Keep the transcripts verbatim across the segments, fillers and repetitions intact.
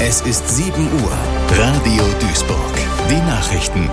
Es ist sieben Uhr. Radio Duisburg. Die Nachrichten.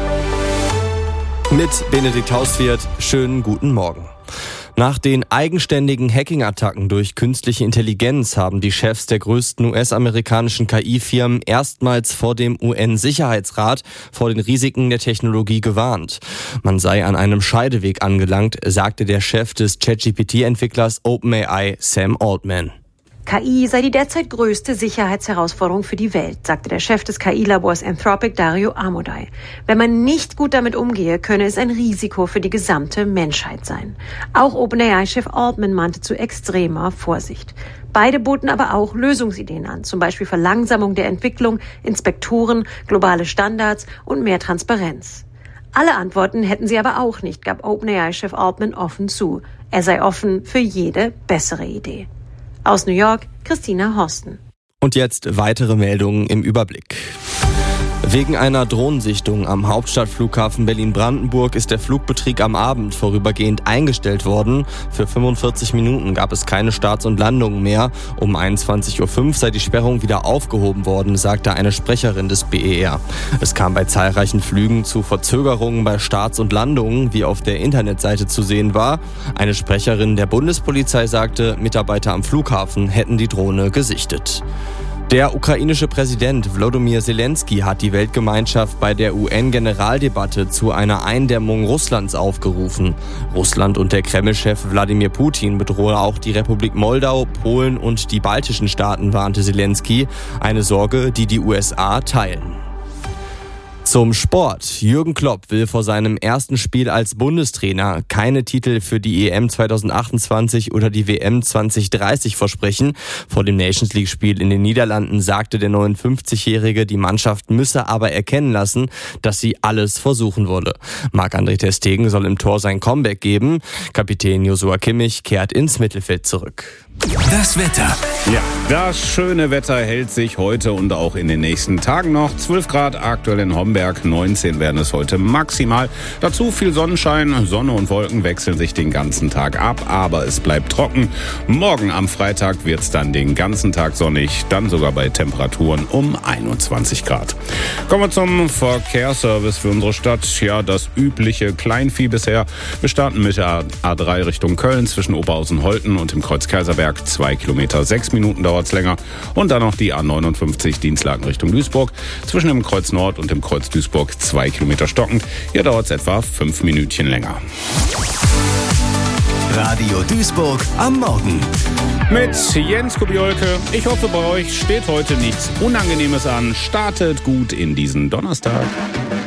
Mit Benedikt Hauswirt. Schönen guten Morgen. Nach den eigenständigen Hacking-Attacken durch künstliche Intelligenz haben die Chefs der größten U S-amerikanischen K I-Firmen erstmals vor dem U N-Sicherheitsrat vor den Risiken der Technologie gewarnt. Man sei an einem Scheideweg angelangt, sagte der Chef des ChatGPT-Entwicklers OpenAI, Sam Altman. K I sei die derzeit größte Sicherheitsherausforderung für die Welt, sagte der Chef des K I-Labors Anthropic, Dario Amodei. Wenn man nicht gut damit umgehe, könne es ein Risiko für die gesamte Menschheit sein. Auch OpenAI-Chef Altman mahnte zu extremer Vorsicht. Beide boten aber auch Lösungsideen an, zum Beispiel Verlangsamung der Entwicklung, Inspektoren, globale Standards und mehr Transparenz. Alle Antworten hätten sie aber auch nicht, gab OpenAI-Chef Altman offen zu. Er sei offen für jede bessere Idee. Aus New York, Christina Horsten. Und jetzt weitere Meldungen im Überblick. Wegen einer Drohnensichtung am Hauptstadtflughafen Berlin-Brandenburg ist der Flugbetrieb am Abend vorübergehend eingestellt worden. Für fünfundvierzig Minuten gab es keine Starts und Landungen mehr. Um einundzwanzig Uhr fünf sei die Sperrung wieder aufgehoben worden, sagte eine Sprecherin des B E R. Es kam bei zahlreichen Flügen zu Verzögerungen bei Starts und Landungen, wie auf der Internetseite zu sehen war. Eine Sprecherin der Bundespolizei sagte, Mitarbeiter am Flughafen hätten die Drohne gesichtet. Der ukrainische Präsident Volodymyr Zelensky hat die Weltgemeinschaft bei der U N-Generaldebatte zu einer Eindämmung Russlands aufgerufen. Russland und der Kreml-Chef Wladimir Putin bedrohen auch die Republik Moldau, Polen und die baltischen Staaten, warnte Zelensky. Eine Sorge, die die U S A teilen. Zum Sport. Jürgen Klopp will vor seinem ersten Spiel als Bundestrainer keine Titel für die E M zwanzig achtundzwanzig oder die W M zwanzig dreißig versprechen. Vor dem Nations League-Spiel in den Niederlanden sagte der neunundfünfzigjährige, die Mannschaft müsse aber erkennen lassen, dass sie alles versuchen wolle. Marc-André ter Stegen soll im Tor sein Comeback geben. Kapitän Joshua Kimmich kehrt ins Mittelfeld zurück. Das Wetter. Ja, das schöne Wetter hält sich heute und auch in den nächsten Tagen noch. zwölf Grad aktuell in Homberg, neunzehn werden es heute maximal. Dazu viel Sonnenschein, Sonne und Wolken wechseln sich den ganzen Tag ab, aber es bleibt trocken. Morgen am Freitag wird es dann den ganzen Tag sonnig, dann sogar bei Temperaturen um einundzwanzig Grad. Kommen wir zum Verkehrsservice für unsere Stadt. Ja, das übliche Kleinvieh bisher. Wir starten mit der A drei Richtung Köln zwischen Oberhausen-Holten und dem Kreuz Kaiserberg. Zwei Kilometer, sechs Minuten dauert es länger. Und dann noch die A neunundfünfzig Dienstlaken Richtung Duisburg. Zwischen dem Kreuz Nord und dem Kreuz Duisburg zwei Kilometer stockend. Hier dauert es etwa fünf Minütchen länger. Radio Duisburg am Morgen. Mit Jens Kubiolke. Ich hoffe, bei euch steht heute nichts Unangenehmes an. Startet gut in diesen Donnerstag.